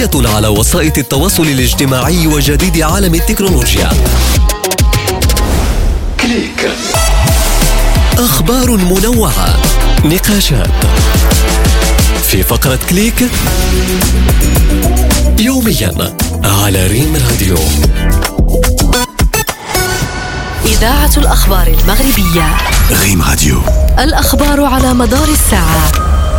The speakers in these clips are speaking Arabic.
على وسائل التواصل الاجتماعي وجديد عالم التكنولوجيا. كليك. أخبار منوعة، نقاشات في فقرة كليك يوميا على ريم راديو. إذاعة الأخبار المغربية ريم راديو. الأخبار على مدار الساعة.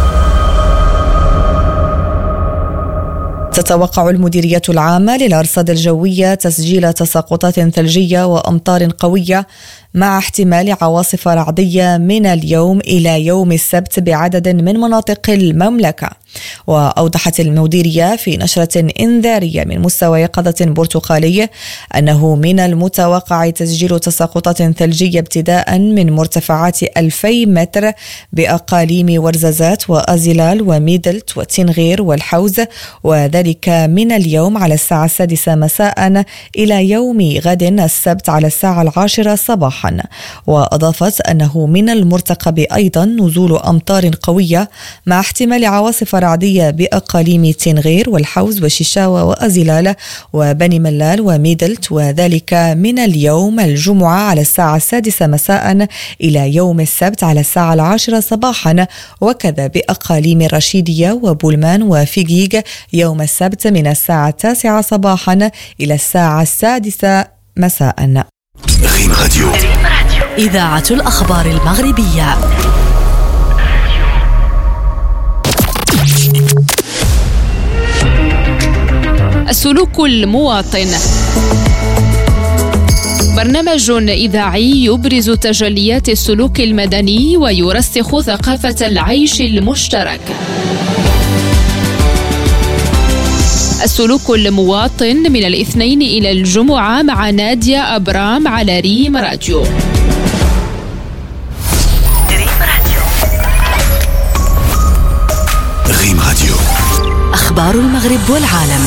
تتوقع المديرية العامة للأرصاد الجوية تسجيل تساقطات ثلجية وأمطار قوية مع احتمال عواصف رعدية من اليوم إلى يوم السبت بعدد من مناطق المملكة. وأوضحت المديرية في نشرة إنذارية من مستوى يقظة برتقالي أنه من المتوقع تسجيل تساقطات ثلجية ابتداء من مرتفعات 2000 متر بأقاليم ورزازات وأزلال وميدلت وتنغير والحوز، وذلك من اليوم على الساعة 6 مساء إلى يوم غد السبت على الساعة 10 صباحا. وأضافت أنه من المرتقب أيضا نزول أمطار قوية مع احتمال عواصف رعدية بأقاليم تنغير والحوز وشيشاوة وأزلال وبني ملال وميدلت، وذلك من اليوم الجمعة على الساعة 6 مساء إلى يوم السبت على الساعة 10 صباحا، وكذا بأقاليم الرشيدية وبولمان وفيجيج يوم السبت من الساعة 9 صباحا إلى الساعة 6 مساء. ريم راديو. إذاعة الأخبار المغربية. السلوك المواطن، برنامج إذاعي يبرز تجليات السلوك المدني ويرسخ ثقافة العيش المشترك. السلوك المواطن من الاثنين إلى الجمعة مع نادية أبرام على ريم راديو. ريم راديو. أخبار المغرب والعالم.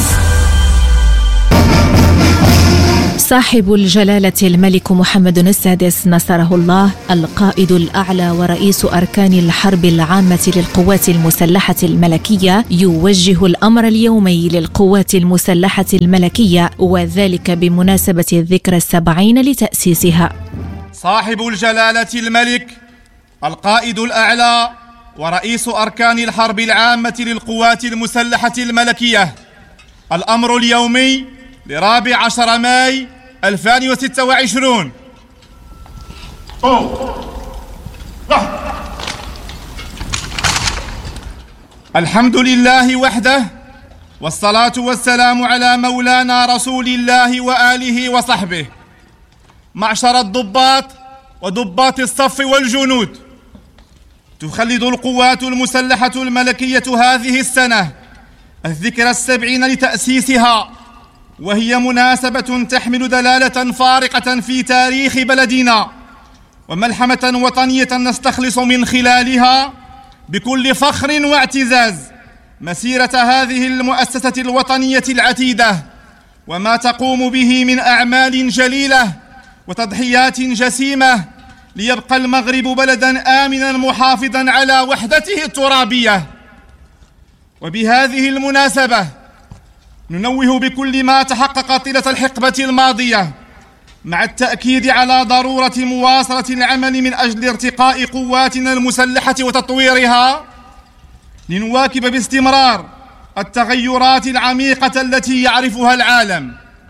صاحب الجلالة الملك محمد السادس نصره الله، القائد الأعلى ورئيس أركان الحرب العامة للقوات المسلحة الملكية، يوجه الأمر اليومي للقوات المسلحة الملكية، وذلك بمناسبة الذكرى 70 لتأسيسها. صاحب الجلالة الملك القائد الأعلى ورئيس أركان الحرب العامة للقوات المسلحة الملكية، الأمر اليومي ل14 ماي 2026. الحمد لله وحده، والصلاة والسلام على مولانا رسول الله وآله وصحبه. معشر الضباط وضباط الصف والجنود، تخلد القوات المسلحة الملكية هذه السنة الذكرى 70 لتأسيسها، وهي مناسبة تحمل دلالة فارقة في تاريخ بلدنا وملحمة وطنية نستخلص من خلالها بكل فخر واعتزاز مسيرة هذه المؤسسة الوطنية العتيدة وما تقوم به من أعمال جليلة وتضحيات جسيمة ليبقى المغرب بلداً آمناً محافظاً على وحدته الترابية. وبهذه المناسبة ننوه بكل ما تحقق طيلة الحقبة الماضية، مع التأكيد على ضرورة مواصلة العمل من أجل ارتقاء قواتنا المسلحة وتطويرها، لنواكب باستمرار التغيرات العميقة التي يعرفها العالم.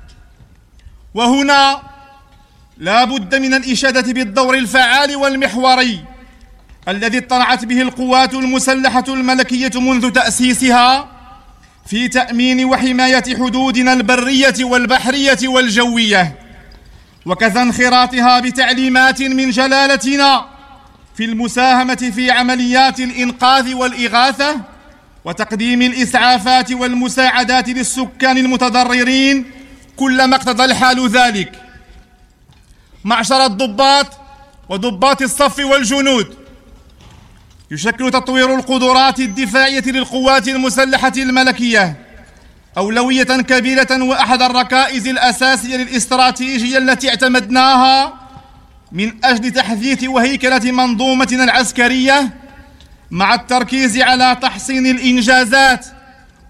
وهنا لا بد من الإشادة بالدور الفعال والمحوري الذي اطلعت به القوات المسلحة الملكية منذ تأسيسها في تأمين وحماية حدودنا البرية والبحرية والجوية، وكذا انخراطها بتعليمات من جلالتنا في المساهمة في عمليات الإنقاذ والإغاثة وتقديم الإسعافات والمساعدات للسكان المتضررين كلما اقتضى الحال ذلك. معشر الضباط وضباط الصف والجنود، يشكل تطوير القدرات الدفاعية للقوات المسلحة الملكية أولوية كبيرة وأحد الركائز الأساسية للاستراتيجية التي اعتمدناها من أجل تحديث وهيكلة منظومتنا العسكرية، مع التركيز على تحصين الإنجازات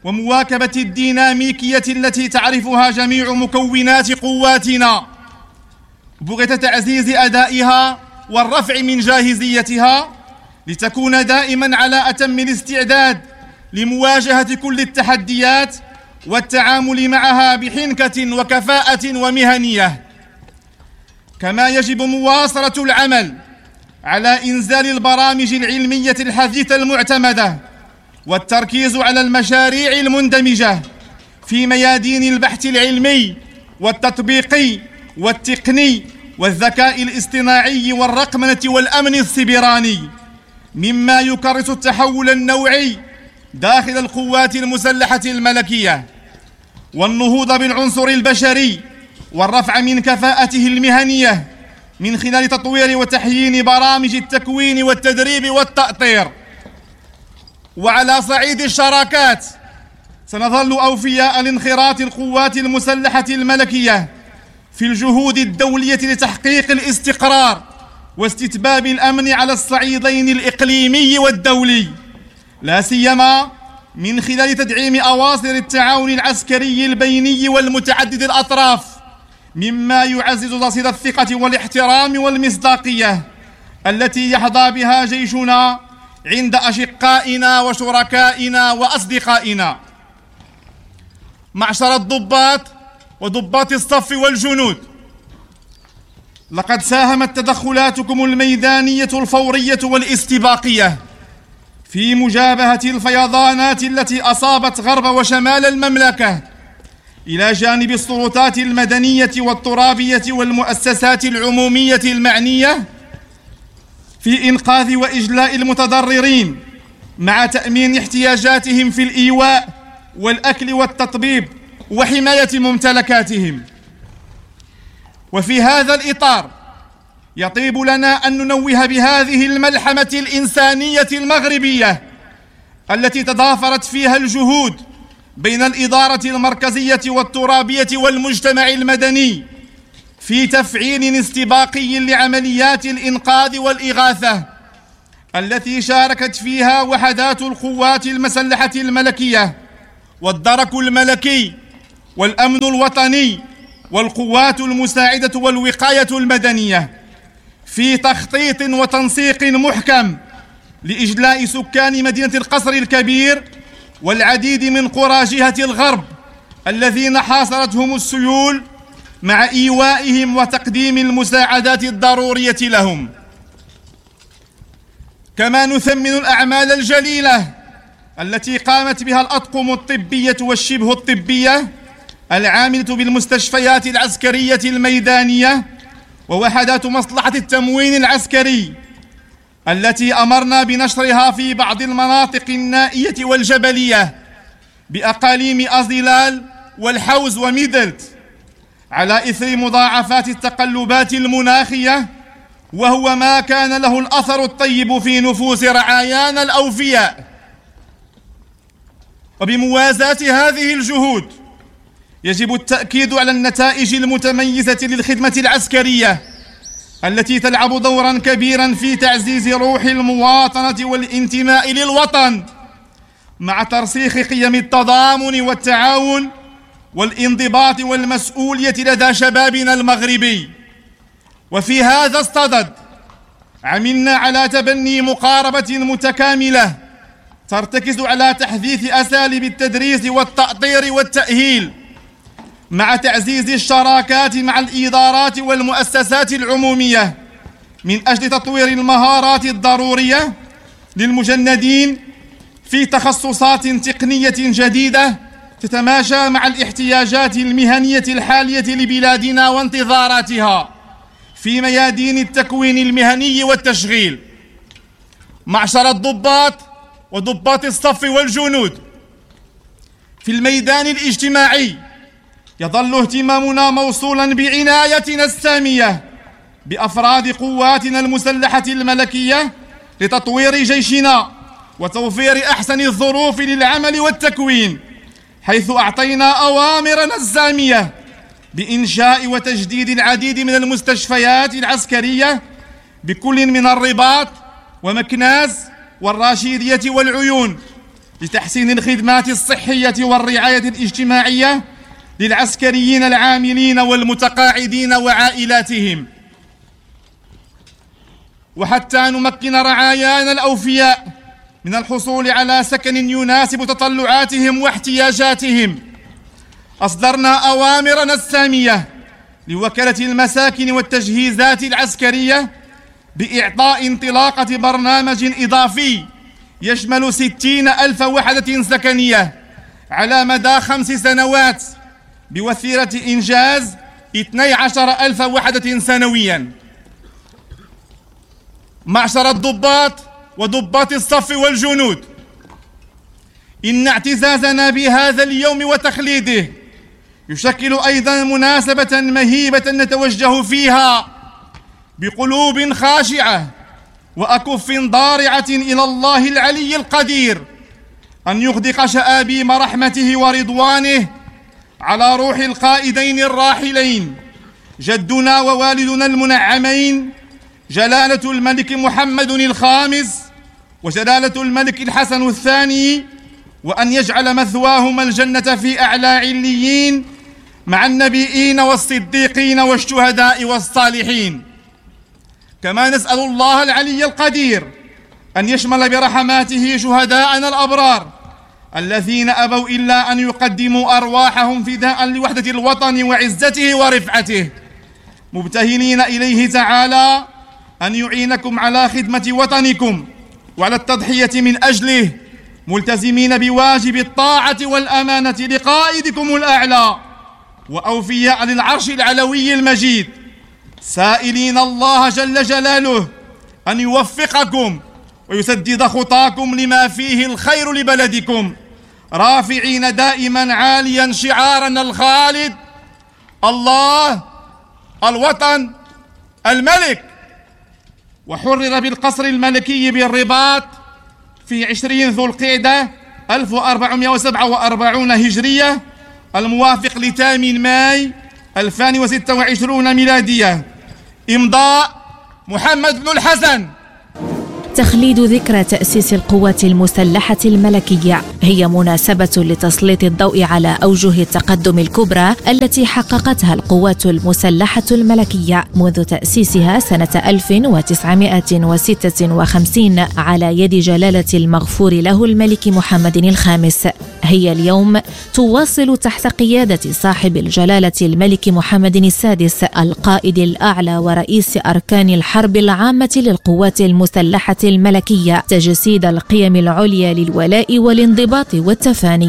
ومواكبة الديناميكية التي تعرفها جميع مكونات قواتنا، بغية تعزيز أدائها والرفع من جاهزيتها لتكون دائما على أتم الاستعداد لمواجهة كل التحديات والتعامل معها بحنكة وكفاءة ومهنية. كما يجب مواصلة العمل على إنزال البرامج العلمية الحديثة المعتمدة والتركيز على المشاريع المندمجة في ميادين البحث العلمي والتطبيقي والتقني والذكاء الاصطناعي والرقمنة والأمن السيبراني، مما يكرس التحول النوعي داخل القوات المسلحة الملكية، والنهوض بالعنصر البشري والرفع من كفاءته المهنية من خلال تطوير وتحيين برامج التكوين والتدريب والتأطير. وعلى صعيد الشراكات سنظل أوفياء لانخراط القوات المسلحة الملكية في الجهود الدولية لتحقيق الاستقرار واستتباب الأمن على الصعيدين الإقليمي والدولي، لا سيما من خلال تدعيم أواصر التعاون العسكري البيني والمتعدد الأطراف، مما يعزز رصيد الثقة والاحترام والمصداقية التي يحظى بها جيشنا عند أشقائنا وشركائنا وأصدقائنا. معشر الضباط وضباط الصف والجنود، لقد ساهمت تدخلاتكم الميدانية الفورية والاستباقية في مجابهة الفيضانات التي أصابت غرب وشمال المملكة، إلى جانب السلطات المدنية والترابية والمؤسسات العمومية المعنية في إنقاذ وإجلاء المتضررين، مع تأمين احتياجاتهم في الإيواء والأكل والتطبيب وحماية ممتلكاتهم. وفي هذا الإطار يطيب لنا أن ننوه بهذه الملحمة الإنسانية المغربية التي تضافرت فيها الجهود بين الإدارة المركزية والترابية والمجتمع المدني في تفعيل استباقي لعمليات الإنقاذ والإغاثة التي شاركت فيها وحدات القوات المسلحة الملكية والدرك الملكي والأمن الوطني والقوات المساعدة والوقاية المدنية في تخطيط وتنسيق محكم لإجلاء سكان مدينة القصر الكبير والعديد من قرى جهة الغرب الذين حاصرتهم السيول، مع إيوائهم وتقديم المساعدات الضرورية لهم. كما نثمن الأعمال الجليلة التي قامت بها الأطقم الطبية والشبه الطبية العاملة بالمستشفيات العسكرية الميدانية ووحدات مصلحة التموين العسكري التي أمرنا بنشرها في بعض المناطق النائية والجبلية بأقاليم أزلال والحوز وميدلت، على إثر مضاعفات التقلبات المناخية، وهو ما كان له الأثر الطيب في نفوس رعايانا الأوفياء. وبموازاة هذه الجهود يجب التأكيد على النتائج المتميزة للخدمة العسكرية التي تلعب دورا كبيرا في تعزيز روح المواطنة والانتماء للوطن، مع ترسيخ قيم التضامن والتعاون والانضباط والمسؤولية لدى شبابنا المغربي. وفي هذا الصدد عملنا على تبني مقاربة متكاملة ترتكز على تحديث أساليب التدريس والتأطير والتأهيل، مع تعزيز الشراكات مع الإدارات والمؤسسات العمومية من أجل تطوير المهارات الضرورية للمجندين في تخصصات تقنية جديدة تتماشى مع الاحتياجات المهنية الحالية لبلادنا وانتظاراتها في ميادين التكوين المهني والتشغيل. معشر الضباط وضباط الصف والجنود، في الميدان الاجتماعي يظل اهتمامنا موصولا بعنايتنا السامية بأفراد قواتنا المسلحة الملكية لتطوير جيشنا وتوفير أحسن الظروف للعمل والتكوين، حيث أعطينا أوامرنا السامية بإنشاء وتجديد العديد من المستشفيات العسكرية بكل من الرباط ومكناس والراشيدية والعيون، لتحسين الخدمات الصحية والرعاية الاجتماعية للعسكريين العاملين والمتقاعدين وعائلاتهم، وحتى نمكن رعايانا الأوفياء من الحصول على سكن يناسب تطلعاتهم واحتياجاتهم، أصدرنا أوامرنا السامية لوكالة المساكن والتجهيزات العسكرية بإعطاء انطلاقة برنامج إضافي يشمل 60,000 وحدة سكنية على مدى 5 سنوات بوتيرة إنجاز 12,000 وحدة سنوياً. معشر الضباط وضباط الصف والجنود، إن اعتزازنا بهذا اليوم وتخليده يشكل أيضاً مناسبة مهيبة نتوجه فيها بقلوب خاشعة وأكف ضارعة إلى الله العلي القدير أن يغدق شآبيم رحمته ورضوانه على روح القائدين الراحلين جدنا ووالدنا المنعمين جلالة الملك محمد الخامس وجلالة الملك الحسن الثاني، وأن يجعل مثواهما الجنة في أعلى عليين مع النبيين والصديقين والشهداء والصالحين. كما نسأل الله العلي القدير أن يشمل برحماته شهداءنا الأبرار الذين أبوا إلا أن يقدموا أرواحهم فداء لوحدة الوطن وعزته ورفعته، مبتهلين إليه تعالى أن يعينكم على خدمة وطنكم وعلى التضحية من أجله، ملتزمين بواجب الطاعة والأمانة لقائدكم الأعلى وأوفياء للعرش العلوي المجيد، سائلين الله جل جلاله أن يوفقكم ويسدد خطاكم لما فيه الخير لبلدكم، رافعين دائما عاليا شعارنا الخالد: الله، الوطن، الملك. وحرر بالقصر الملكي بالرباط في 20 ذو القعدة 1447 هجرية الموافق ل8 ماي 2026 ميلادية. إمضاء محمد بن الحسن. تخليد ذكرى تأسيس القوات المسلحة الملكية هي مناسبة لتسليط الضوء على أوجه التقدم الكبرى التي حققتها القوات المسلحة الملكية منذ تأسيسها سنة 1956 على يد جلالة المغفور له الملك محمد الخامس. هي اليوم تواصل تحت قيادة صاحب الجلالة الملك محمد السادس القائد الأعلى ورئيس أركان الحرب العامة للقوات المسلحة الملكية تجسيد القيم العليا للولاء والانضباط والتفاني.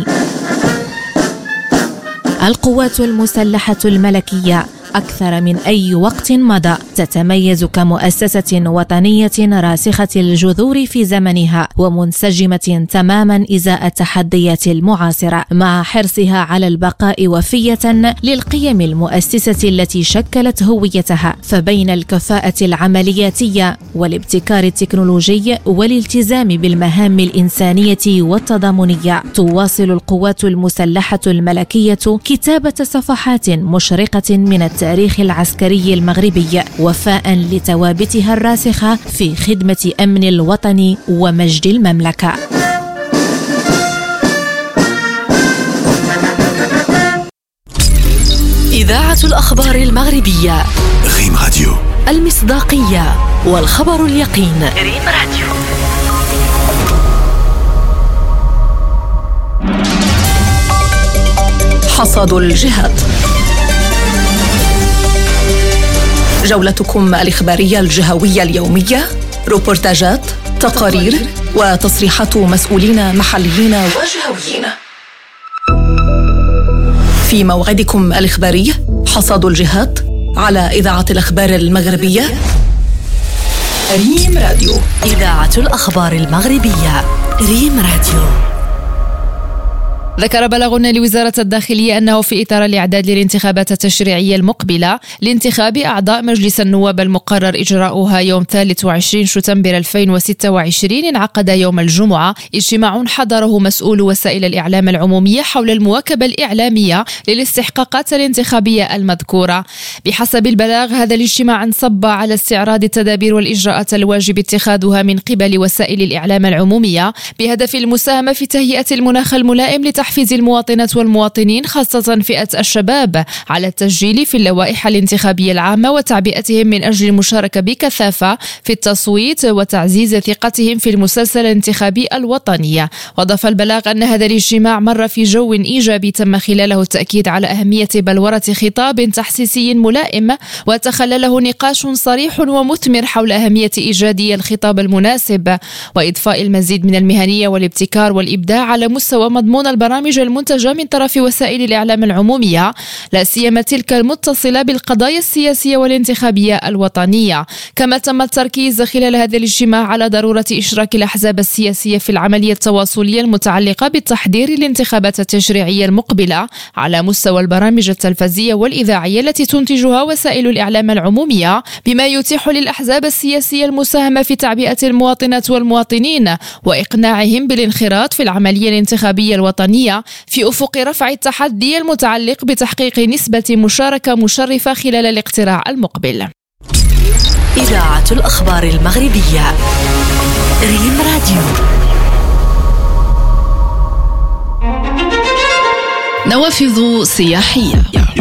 القوات المسلحة الملكية أكثر من أي وقت مضى تتميز كمؤسسة وطنية راسخة الجذور في زمنها ومنسجمة تماما إزاء التحديات المعاصرة، مع حرصها على البقاء وفية للقيم المؤسسة التي شكلت هويتها. فبين الكفاءة العملياتية والابتكار التكنولوجي والالتزام بالمهام الإنسانية والتضامنية، تواصل القوات المسلحة الملكية كتابة صفحات مشرقة من التاريخ العسكري المغربي، وفاء لثوابتها الراسخة في خدمة أمن الوطن ومجد المملكة. إذاعة الأخبار المغربية ريم راديو، المصداقية والخبر اليقين. ريم راديو. حصاد الجهات، جولتكم الإخبارية الجهوية اليومية، روبورتاجات، تقارير وتصريحات مسؤولين محليين وجهويين. في موعدكم الإخباري حصاد الجهات على إذاعة الأخبار المغربية ريم راديو. إذاعة الأخبار المغربية ريم راديو. ذكر بلاغ لوزارة الداخلية أنه في إطار الإعداد للانتخابات التشريعية المقبلة لانتخاب أعضاء مجلس النواب المقرر إجراؤها يوم 23 شتنبر 2026 انعقد يوم الجمعة اجتماع حضره مسؤول وسائل الإعلام العمومية حول المواكبة الإعلامية للاستحقاقات الانتخابية المذكورة. بحسب البلاغ هذا الاجتماع انصب على استعراض التدابير والإجراءات الواجب اتخاذها من قبل وسائل الإعلام العمومية بهدف المساهمة في تهيئة المناخ الملائم لتحفيز المواطنات والمواطنين خاصة فئة الشباب على التسجيل في اللوائح الانتخابية العامة وتعبئتهم من أجل المشاركة بكثافة في التصويت وتعزيز ثقتهم في المسلسل الانتخابي الوطني. وأضاف البلاغ أن هذا الاجتماع مر في جو إيجابي تم خلاله التأكيد على أهمية بلورة خطاب تحسيسي ملائم وتخلله نقاش صريح ومثمر حول أهمية إيجاد الخطاب المناسب وإضفاء المزيد من المهنية والابتكار والإبداع على مستوى مضمون البرامج المنتجة من طرف وسائل الإعلام العمومية، لا سيما تلك المتصلة بالقضايا السياسية والانتخابية الوطنية. كما تم التركيز خلال هذا الاجتماع على ضرورة إشراك الأحزاب السياسية في العملية التواصلية المتعلقة بالتحضير للانتخابات التشريعية المقبلة على مستوى البرامج التلفزية والإذاعية التي تنتجها وسائل الإعلام العمومية، بما يتيح للأحزاب السياسية المساهمة في تعبئة المواطنات والمواطنين وإقناعهم بالانخراط في العملية الانتخابية الوطنية في أفق رفع التحدي المتعلق بتحقيق نسبة مشاركة مشرفة خلال الاقتراع المقبل. إذاعة الأخبار المغربية ريم راديو. نوافذ سياحية.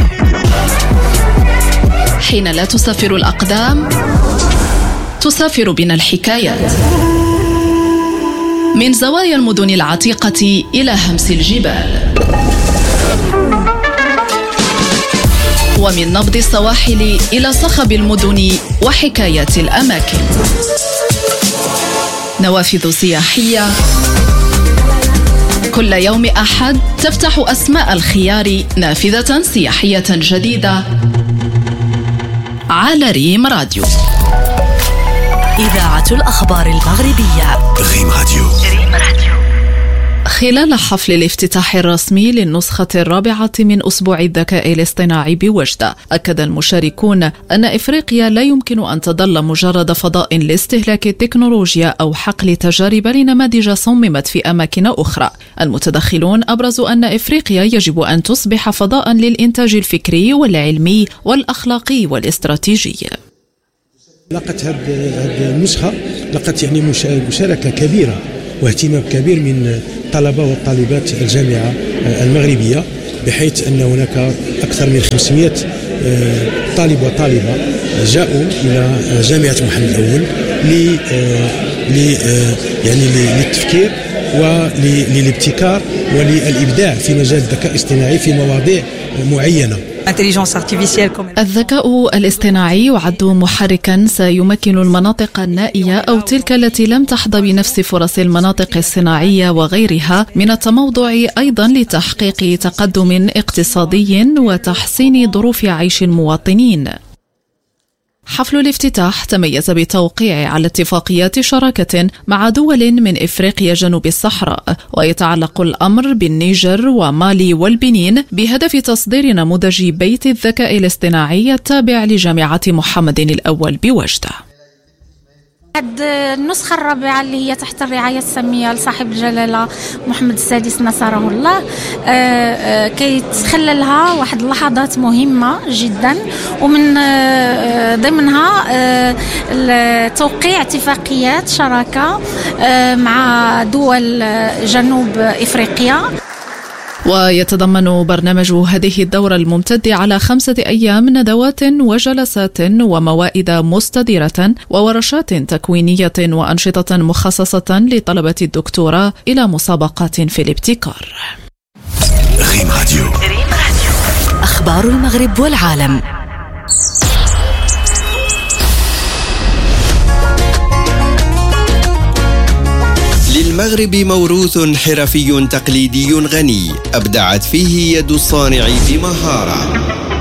حين لا تسافر الأقدام تسافر بنا الحكايات، من زوايا المدن العتيقة إلى همس الجبال، ومن نبض السواحل إلى صخب المدن وحكايات الأماكن. نوافذ سياحية كل يوم أحد تفتح أسماء الخيار نافذة سياحية جديدة على ريم راديو. إذاعة الأخبار المغربية ريم راديو. خلال حفل الافتتاح الرسمي للنسخة الرابعة من أسبوع الذكاء الاصطناعي بوجدة، أكد المشاركون أن إفريقيا لا يمكن أن تظل مجرد فضاء لاستهلاك التكنولوجيا أو حقل تجارب لنماذج صممت في أماكن أخرى. المتدخلون أبرزوا أن إفريقيا يجب أن تصبح فضاء للإنتاج الفكري والعلمي والأخلاقي والاستراتيجي. لقت هذه النسخة يعني مشاركة كبيرة واهتمام كبير من الطلبة والطالبات الجامعة المغربية، بحيث أن هناك أكثر من 500 طالب وطالبة جاءوا إلى جامعة محمد الأول للتفكير وللابتكار وللإبداع في مجال الذكاء الاصطناعي في مواضيع معينة. الذكاء الاصطناعي يعد محركا سيمكن المناطق النائية أو تلك التي لم تحظى بنفس فرص المناطق الصناعية وغيرها من التموضع أيضا لتحقيق تقدم اقتصادي وتحسين ظروف عيش المواطنين. حفل الافتتاح تميز بالتوقيع على اتفاقيات شراكة مع دول من إفريقيا جنوب الصحراء، ويتعلق الأمر بالنيجر ومالي والبنين بهدف تصدير نموذج بيت الذكاء الاصطناعي التابع لجامعة محمد الأول بوجدة. النسخة الرابعة اللي هي تحت الرعاية السامية لصاحب الجلالة محمد السادس نصره الله كيتخللها واحد اللحظات مهمة جدا، ومن ضمنها توقيع اتفاقيات شراكة مع دول جنوب إفريقيا. ويتضمن برنامج هذه الدورة الممتد على 5 أيام ندوات وجلسات وموائد مستديرة وورشات تكوينية وأنشطة مخصصة لطلبة الدكتوراه إلى مسابقات في الابتكار. ريم راديو. أخبار المغرب والعالم. للمغرب موروث حرفي تقليدي غني أبدعت فيه يد الصانع بمهارة.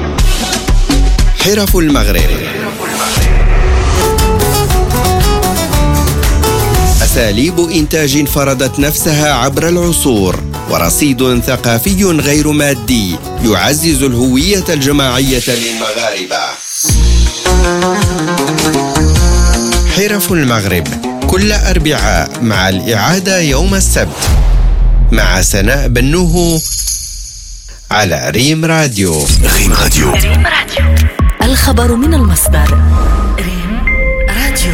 حرف المغرب، أساليب إنتاج فرضت نفسها عبر العصور ورصيد ثقافي غير مادي يعزز الهوية الجماعية للمغاربة. حرف المغرب كل أربعاء مع الإعادة يوم السبت مع سناء بنوه على ريم راديو. ريم راديو. الخبر من المصدر. ريم راديو.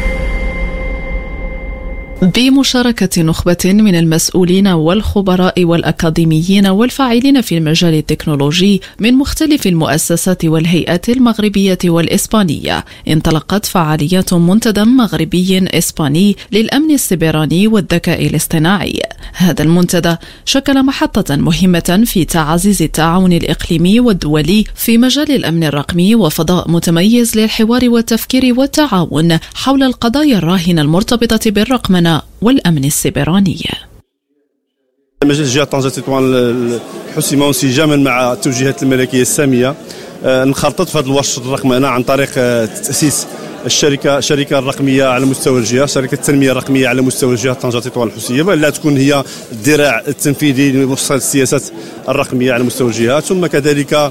بمشاركة نخبة من المسؤولين والخبراء والأكاديميين والفاعلين في المجال التكنولوجي من مختلف المؤسسات والهيئات المغربية والإسبانية، انطلقت فعاليات منتدى مغربي إسباني للأمن السيبراني والذكاء الاصطناعي. هذا المنتدى شكل محطة مهمة في تعزيز التعاون الإقليمي والدولي في مجال الأمن الرقمي وفضاء متميز للحوار والتفكير والتعاون حول القضايا الراهنة المرتبطة بالرقمنة والأمن السيبراني. مجلس جهة طنجة تطوان حسم انسجاما مع التوجيهات الملكية السامية نخطط في هذا الورش الرقمنة عن طريق تأسيس الشركة الرقمية على مستوى الجهة، شركة التنمية الرقمية على مستوى الجهة طنجة تطوان الحسية، لا تكون هي الذراع التنفيذي لمؤسسات السياسات الرقمية على مستوى الجهة، ثم كذلك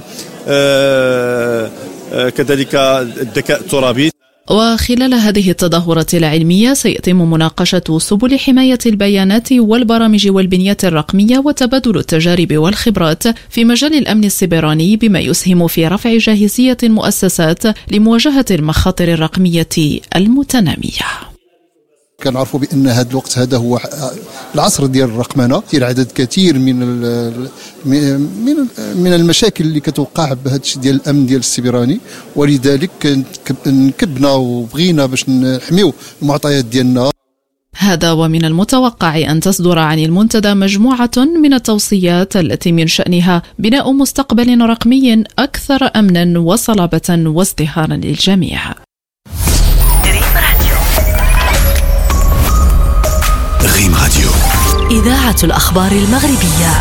الذكاء الترابي. وخلال هذه التظاهرة العلمية سيتم مناقشة سبل حماية البيانات والبرامج والبنيات الرقمية وتبادل التجارب والخبرات في مجال الأمن السيبراني بما يسهم في رفع جاهزية المؤسسات لمواجهة المخاطر الرقمية المتنامية. كنعرفوا بان هذا الوقت هذا هو العصر ديال الرقمنه، كاين عدد كثير من المشاكل اللي كتوقع بهذا الشيء ديال الامن ديال السيبراني، ولذلك نكبنا وبغينا باش نحميو المعطيات ديالنا. هذا ومن المتوقع أن تصدر عن المنتدى مجموعة من التوصيات التي من شأنها بناء مستقبل رقمي أكثر أمنا وصلابة وازدهارا للجميع. ريم راديو. إذاعة الأخبار المغربية.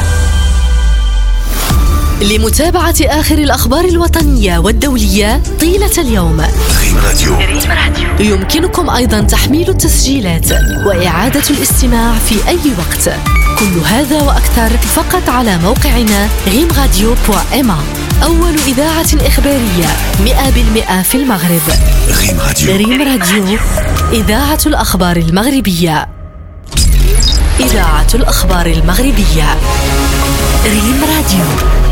لمتابعة آخر الأخبار الوطنية والدولية طيلة اليوم، ريم راديو. يمكنكم أيضا تحميل التسجيلات وإعادة الاستماع في أي وقت. كل هذا وأكثر فقط على موقعنا rimradio.ma، أول إذاعة إخبارية 100% في المغرب. ريم راديو. ريم راديو، إذاعة الأخبار المغربية. إذاعة الأخبار المغربية. ريم راديو.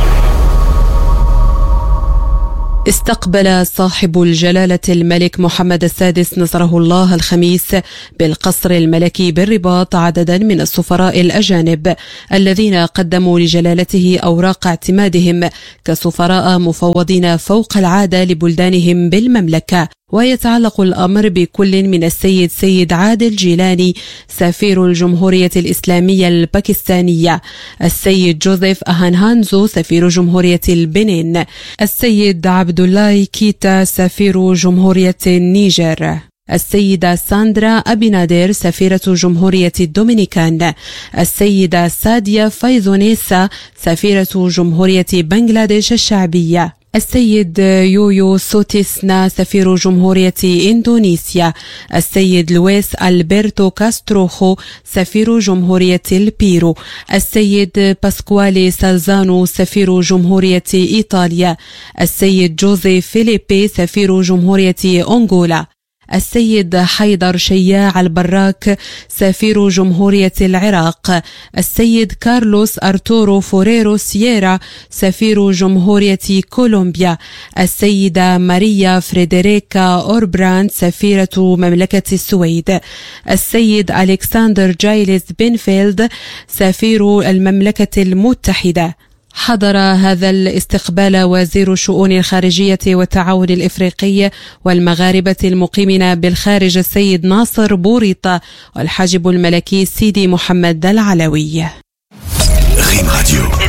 استقبل صاحب الجلالة الملك محمد السادس نصره الله الخميس بالقصر الملكي بالرباط عددا من السفراء الأجانب الذين قدموا لجلالته أوراق اعتمادهم كسفراء مفوضين فوق العادة لبلدانهم بالمملكة. ويتعلق الأمر بكل من السيد سيد عادل جيلاني سفير الجمهورية الإسلامية الباكستانية، السيد جوزيف أهانهانزو سفير جمهورية البنين، السيد عبد الله كيتا سفير جمهورية النيجر، السيدة ساندرا أبي نادر سفيرة جمهورية الدومينيكان، السيدة ساديا فايزونيسا سفيرة جمهورية بنغلاديش الشعبية، السيد يويو سوتيسنا سفير جمهورية إندونيسيا، السيد لويس ألبرتو كاستروخو سفير جمهورية البيرو، السيد باسكوالي سالزانو سفير جمهورية إيطاليا، السيد جوزي فيليبي سفير جمهورية أنغولا، السيد حيدر شياع البراك سفير جمهورية العراق، السيد كارلوس أرتورو فوريرو سييرا سفير جمهورية كولومبيا، السيدة ماريا فريدريكا أوربراند سفيرة مملكة السويد، السيد ألكسندر جايلز بنفيلد سفير المملكة المتحدة. حضر هذا الاستقبال وزير الشؤون الخارجية والتعاون الإفريقي والمغاربة المقيمين بالخارج السيد ناصر بوريطة والحاجب الملكي سيدي محمد العلوي. ريم راديو.